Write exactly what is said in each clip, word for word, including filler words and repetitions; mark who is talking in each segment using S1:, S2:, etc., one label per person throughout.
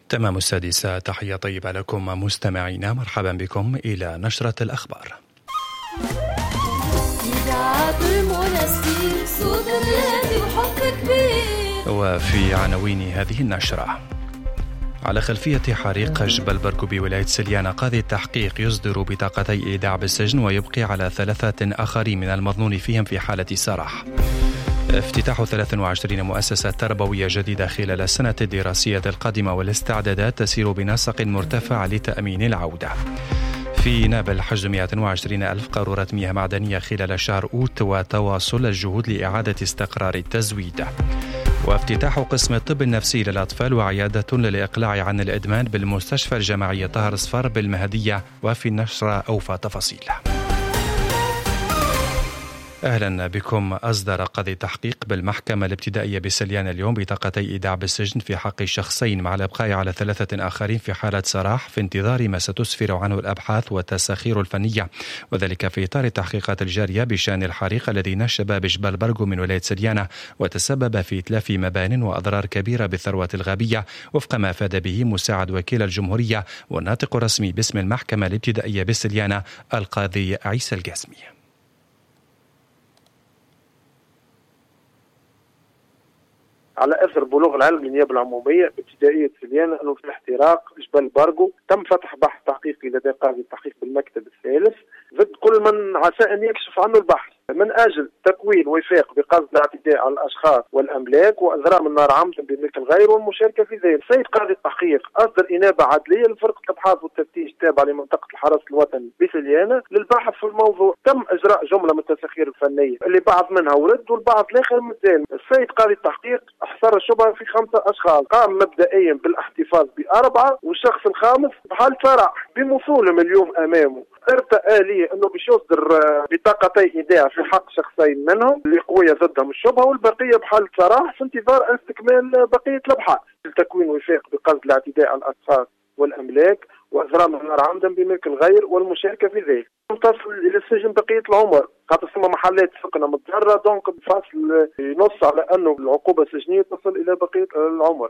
S1: تمام السادسة، تحية طيبة لكم مستمعينا، مرحبا بكم إلى نشرة الأخبار. وفي عناوين هذه النشرة: على خلفية حريق جبل برقو بولاية سليانة، قاضي التحقيق يصدر بطاقتي إيداع بالسجن ويبقي على ثلاثة آخرين من المظنون فيهم في حالة سراح. افتتاح ثلاث وعشرين مؤسسة تربوية جديدة خلال السنة الدراسية القادمة، والاستعدادات تسير بنسق مرتفع لتأمين العودة. في نابل حجز مئة وعشرين ألف قارورة مياه معدنية خلال شهر أوت، وتواصل الجهود لإعادة استقرار التزويد. وافتتاح قسم الطب النفسي للأطفال وعيادة للإقلاع عن الإدمان بالمستشفى الجامعي طاهر صفر بالمهدية. وفي النشرة أوفى تفاصيل. أهلا بكم. أصدر قاضي التحقيق بالمحكمة الابتدائية بسليان اليوم بطاقتي إيداع بالسجن في حق شخصين، مع الإبقاء على ثلاثة آخرين في حالة سراح في انتظار ما ستسفر عنه الأبحاث والتساخير الفنية، وذلك في إطار التحقيقات الجارية بشأن الحريق الذي نشب بجبل برقو من ولاية سليانة وتسبب في إتلاف مبان وأضرار كبيرة بالثروة الغابية، وفق ما أفاد به مساعد وكيل الجمهورية والناطق الرسمي باسم المحكمة الابتدائية بسليانة القاضي عيسى القاسمي.
S2: على اثر بلوغ العلم للنيابه العموميه بابتدائيه سليانه انه في احتراق جبل برقو تم فتح بحث تحقيقي لدى قاضي التحقيق بالمكتب الثالث ضد كل من عسى ان يكشف عنه البحث من اجل تكوين وفاق بقصد الاعتداء على الاشخاص والاملاك واضرام النار عمدا بملك الغير والمشاركه في ذلك. السيد قاضي التحقيق اصدر انابه عدليه لفرقه الابحاث والتفتيش التابعه لمنطقه الحرس الوطني بسليانه للبحث في الموضوع. تم اجراء جمله من التساخير الفنيه اللي بعض منها ورد والبعض الاخر مازال. السيد قاضي التحقيق احصر الشبهه في خمسه اشخاص، قام مبدئيا بالاحتفاظ باربعه، والشخص الخامس بحال فرع بوصولهم اليوم امامه ارتأى لي انه باش يصدر بطاقتي ايداع في حق شخصين منهم اللي قويه ضدهم الشبهه، والبقيه بحاله سراح في انتظار استكمال بقيه الابحاث لتكوين وفاق بقصد الاعتداء على الاشخاص والاملاك واضرام النار عمدا بملك الغير والمشاركه في ذلك. تصل الى السجن بقيه العمر، خاطر ثم محلات سكنه متضرره، دونك الفصل ينص على انه العقوبه السجنيه تصل الى بقيه العمر.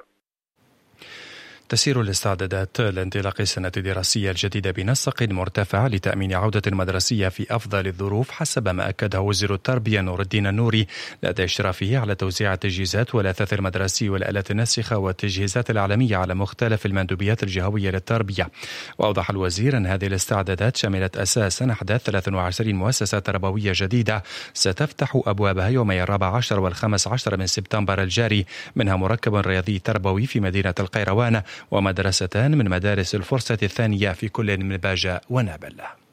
S1: تسير الاستعدادات لانطلاق السنة الدراسية الجديدة بنسق مرتفع لتأمين عودة المدرسية في أفضل الظروف، حسب ما أكده وزير التربية نور الدين النوري لدى إشرافه على توزيع التجهيزات والأثاث المدرسي والآلات الناسخة والتجهيزات العالمية على مختلف المندوبيات الجهوية للتربية. وأوضح الوزير أن هذه الاستعدادات شملت أساسا أحداث ثلاث وعشرين مؤسسة تربوية جديدة ستفتح أبوابها يومي الرابع عشر والخامس عشر من سبتمبر الجاري، منها مركب رياضي تربوي في مدينة القيروان ومدرستان من مدارس الفرصة الثانية في كل من باجة ونابل.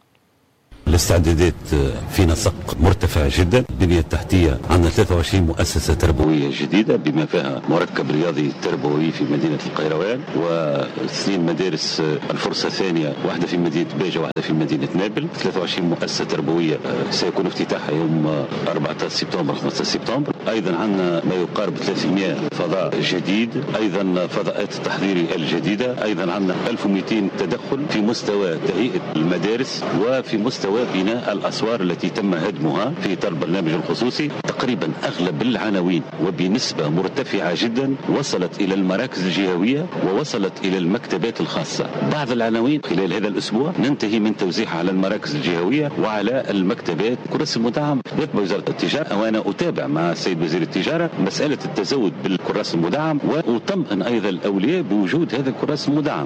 S3: الاستعدادات في نسق مرتفع جدا. البنية التحتية عندنا ثلاثة وعشرين مؤسسة تربوية جديدة بما فيها مركب رياضي تربوي في مدينة القيروان، واثنين مدارس الفرصة الثانية، واحدة في مدينة باجة واحدة في مدينة نابل. ثلاثة وعشرين مؤسسة تربوية سيكون افتتاحها يوم أربعة عشر سبتمبر خمسة عشر سبتمبر. أيضا عندنا ما يقارب ثلاثمئة فضاء جديد، أيضا فضاءات التحضيري الجديدة، أيضا عندنا ألف ومئتين تدخل في مستوى تهيئة المدارس وفي مستوى بناء الأسوار التي تم هدمها في إطار البرنامج الخصوصي. تقريبا أغلب العناوين وبنسبة مرتفعة جدا وصلت إلى المراكز الجهوية ووصلت إلى المكتبات الخاصة. بعض العناوين خلال هذا الأسبوع ننتهي من توزيعها على المراكز الجهوية وعلى المكتبات. كراسي المدعم يتبع وزارة التجارة، وأنا أتابع مع السيد وزير التجارة مسألة التزود بالكراس المدعم، وأطمئن أيضا الأولياء بوجود هذا الكراس المدعم.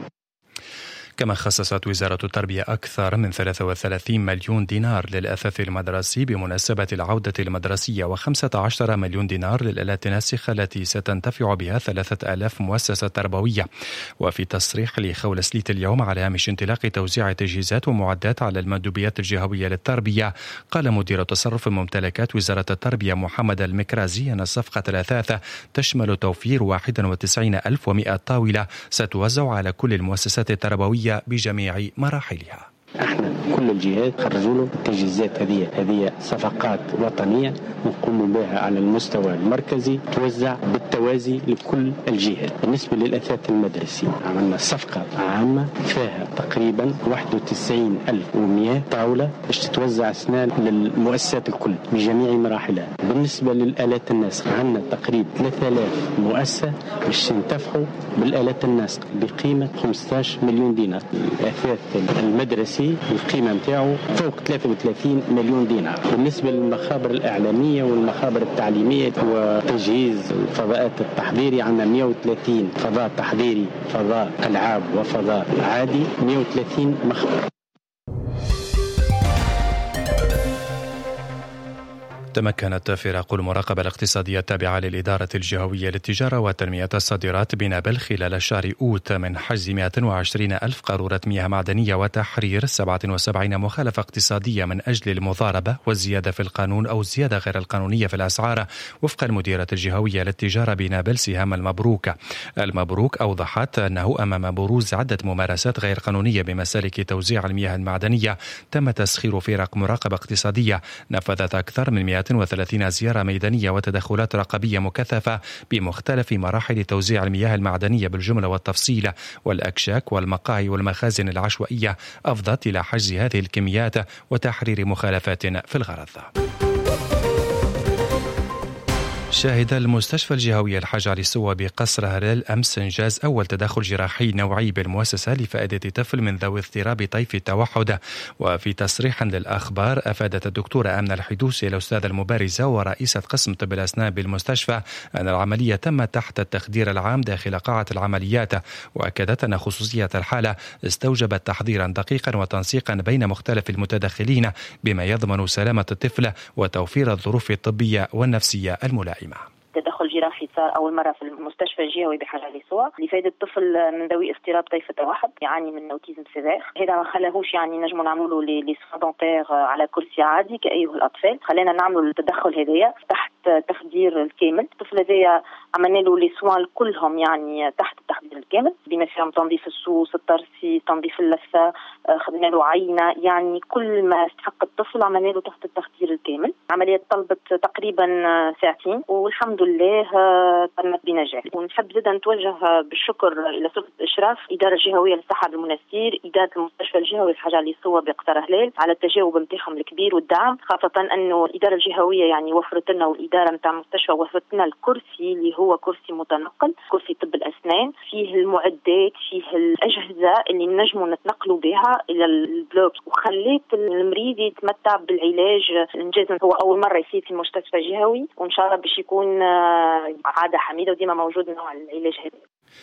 S1: كما خصصت وزارة التربية أكثر من ثلاثة وثلاثين مليون دينار للأثاث المدرسي بمناسبة العودة المدرسية، وخمسة عشر مليون دينار للآلات الناسخة التي ستنتفع بها ثلاثة آلاف مؤسسة تربوية. وفي تصريح لخول سليت اليوم على هامش انطلاق توزيع تجهيزات ومعدات على المندوبيات الجهوية للتربية، قال مدير تصرف ممتلكات وزارة التربية محمد المكرازي أن صفقة الأثاث تشمل توفير واحد وتسعين ألف ومئة طاولة ستوزع على كل المؤسسات التربوية بجميع مراحلها.
S4: احنا كل الجهات خرجوا له التجهيزات هذه هذه صفقات وطنية نقوم بها على المستوى المركزي توزع بالتوازي لكل الجهات. بالنسبة للأثاث المدرسي عملنا صفقة عامة فيها تقريبا واحد وتسعين ألف ومئة طاولة باش تتوزع أسنان للمؤسسات الكل بجميع مراحلها. بالنسبة للآلات الناسخة عندنا تقريبا ثلاثة آلاف مؤسسة باش ينتفعوا بالآلات الناسخة بقيمة خمسة عشر مليون دينار. الأثاث المدرسي القيمة متاعه فوق ثلاثة وثلاثين مليون دينار. بالنسبة للمخابر الإعلامية والمخابر التعليمية وتجهيز الفضاءات التحضيري عندنا مئة وثلاثين فضاء تحضيري، فضاء ألعاب وفضاء عادي، مئة وثلاثين مخبر.
S1: تمكنت فرق المراقبة الاقتصادية التابعة للإدارة الجهوية للتجارة وتنمية الصادرات بنابل خلال شهر أوت من حجز مئة وعشرين ألف قارورة مياه معدنية وتحرير سبعة وسبعين مخالفة اقتصادية من أجل المضاربة والزيادة في القانون أو الزيادة غير القانونية في الأسعار وفق المديرة الجهوية للتجارة بنابل سهام المبروك. المبروك أوضحت أنه أمام بروز عدة ممارسات غير قانونية بمسالك توزيع المياه المعدنية تم تسخير فرق مراقبة اقتصادية نفذت أكثر من مئة وثلاثين زيارة ميدانية وتدخلات رقابية مكثفة بمختلف مراحل توزيع المياه المعدنية بالجملة والتفصيل، والأكشاك والمقاهي والمخازن العشوائية أفضت إلى حجز هذه الكميات وتحرير مخالفات في الغرض. شهد المستشفى الجهوي الحاج علي سوا بقصر هلال أمس إنجاز أول تدخل جراحي نوعي بالمؤسسة لفائدة طفل من ذوي اضطراب طيف التوحد. وفي تصريح للأخبار أفادت الدكتورة آمنة الحدوسي الأستاذة المبارزة ورئيسة قسم طب الأسنان بالمستشفى أن العملية تمت تحت التخدير العام داخل قاعة العمليات، وأكدت أن خصوصية الحالة استوجبت تحضيرا دقيقا وتنسيقا بين مختلف المتدخلين بما يضمن سلامة الطفل وتوفير الظروف الطبية والنفسية الملائمة.
S5: تدخل جراحي صار أول مرة في المستشفى الجهوي بحاج علي سوا لفائدة طفل من ذوي اضطراب طيف التوحد يعاني من أوتيزم سيفير. هذا ما خلاهوش يعني نجموا نعملوا له لي سوا دونتير على كرسي عادي كأيه الأطفال، خلينا نعملوا التدخل هذايا تحت تخدير الكامل. الطفل هذايا عملنا له لي سوا كلهم يعني تحت التخدير الكامل بما فيهم تنظيف السوس، الترسي، تنظيف اللثة، خدنا له عينة، يعني كل ما استحق الطفل عملنا له تحت التخدير الكامل. عملية طلبت تقريبا ساعتين والحمد لله تمت بنجاح. ونحب جدا نتوجه بالشكر الى سلطه الاشراف اداره الجهويه للصحه بالمنستير، اداره المستشفى الجهوي الحاج علي سوا بقطر هلال على التجاوب نتاعهم الكبير والدعم، خاصه انه الاداره الجهويه يعني وفرت لنا والاداره نتاع المستشفى وفرت لنا الكرسي اللي هو كرسي متنقل، كرسي طب الاسنان فيه المعدات فيه الاجهزه اللي نجموا نتنقلوا بها الى البلوك، وخليت المريض يتمتع بالعلاج. الانجاز هو اول مره يصير في المستشفى الجهوي وان شاء الله باش يكون عادة حميدة وديما موجود نوع العلاج هذا.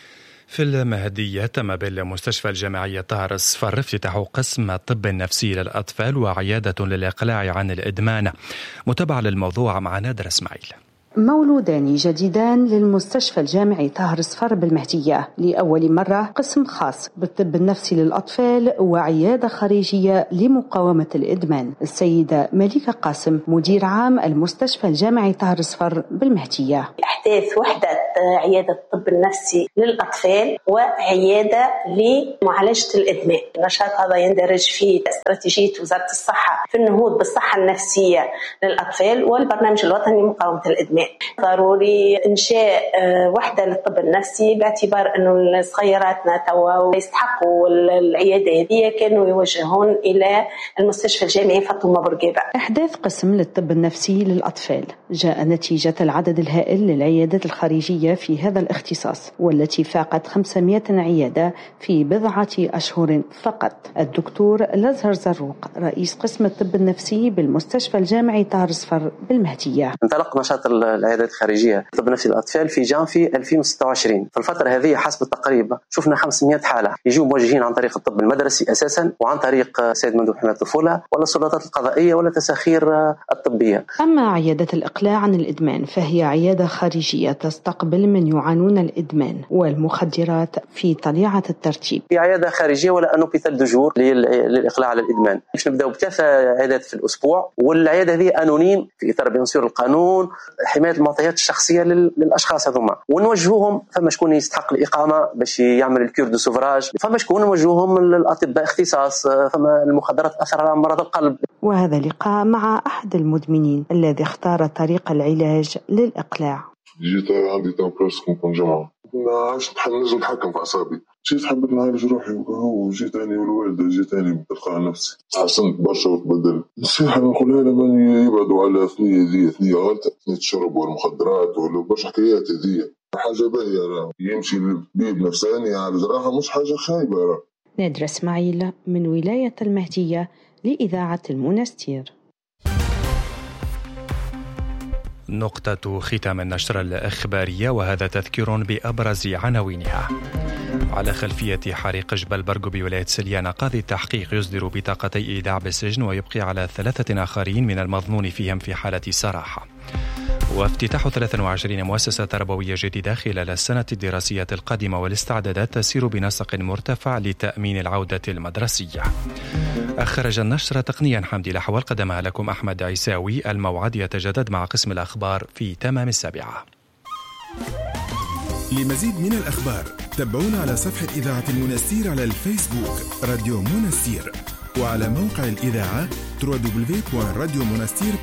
S1: في المهدية تم بالمستشفى الجامعية طاهر الصفر افتتاح قسم الطب النفسي للأطفال وعيادة للإقلاع عن الإدمان. متابعة للموضوع مع نادر إسماعيل.
S6: مولودان جديدان للمستشفى الجامعي طاهر الصفر بالمهدية، لأول مرة قسم خاص بالطب النفسي للأطفال وعيادة خارجية لمقاومة الإدمان. السيدة مليكة قاسم مدير عام المستشفى الجامعي طاهر الصفر بالمهدية.
S7: إحداث وحدة عيادة الطب النفسي للأطفال وعيادة لمعالجة الإدمان. النشاط هذا يندرج في استراتيجية وزارة الصحة في النهوض بالصحة النفسية للأطفال والبرنامج الوطني لمقاومة الإدمان. ضروري إنشاء وحدة للطب النفسي باعتبار أنه صغيراتنا توا يستحقوا العيادة هذه، كانوا يوجهون إلى المستشفى الجامعي فاطمة بورقيبة.
S6: إحداث قسم للطب النفسي للأطفال جاء نتيجة العدد الهائل للعيادات الخارجية في هذا الاختصاص والتي فاقت خمسمائة عيادة في بضعة أشهر فقط. الدكتور لازهر زروق رئيس قسم الطب النفسي بالمستشفى الجامعي طاهر الصفر بالمهدية.
S8: انطلق نشاط العيادات الخارجية الطب النفسي للأطفال في جانفي ألفين وستة وعشرين. في الفترة هذه حسب التقريب شفنا خمسمائة حالة يجوا موجهين عن طريق الطب المدرسي أساسا وعن طريق سيد مندوب حماية الطفولة ولا السلطات القضائية ولا تساخير الطبية.
S6: أما عيادة الإقلاع عن الإدمان فهي عيادة خارجية تستقبل المقابل من يعانون الإدمان والمخدرات في طليعة الترتيب.
S8: في عيادة خارجية ولا أنه بيثل دجور للإقلاع على الإدمان. باش نبدأ بثلاثة عيادات في الأسبوع، والعيادة هذه أنونيم في إطار بينصير القانون حماية المعطيات الشخصية للأشخاص هذوما، ونوجهوهم فما شكون يستحق الإقامة باش يعمل الكيور دو سوفراج، فما شكون نوجهوهم للأطباء اختصاص، فما المخدرات تأثر على مرض القلب.
S6: وهذا لقاء مع أحد المدمنين الذي اختار طريق العلاج للإقلاع.
S9: جيت عندي تمبرس كنت جمعة عشت نجم نتحكم في أعصابي، جيت حبيت نعالج روحي وجيت أنا والوالدة جيت أنا بتلقاء نفسي تحسنت برشا وتبدلت. النصيحة نقولها لمن يبعدوا على ثنية ذي ثنية غلطة، ثنية الشرب والمخدرات ولا برشا حكايات هذية، حاجة باهية راه يمشي للطبيب نفساني يعالج راحة مش حاجة خايبة راه.
S6: نادرة اسماعيل من ولاية المهدية لإذاعة المنستير.
S1: نقطة ختام النشرة الإخبارية، وهذا تذكير بأبرز عناوينها. على خلفية حريق جبل برقو بولاية سليانة، قاضي التحقيق يصدر بطاقتي إيداع بالسجن ويبقي على ثلاثة آخرين من المظنون فيهم في حالة سراحة. وافتتاح ثلاث وعشرين مؤسسة تربوية جديدة خلال السنة الدراسية القادمة، والاستعدادات تسير بنسق مرتفع لتأمين العودة المدرسية. أخرج النشر تقنيا حمدي الأحوال، قدمها لكم أحمد عيساوي. الموعد يتجدد مع قسم الأخبار في تمام السابعة.
S10: لمزيد من الأخبار تابعونا على صفحة إذاعة المنستير على الفيسبوك راديو منستير، وعلى موقع الإذاعة دبليو دبليو دبليو دوت راديو منستير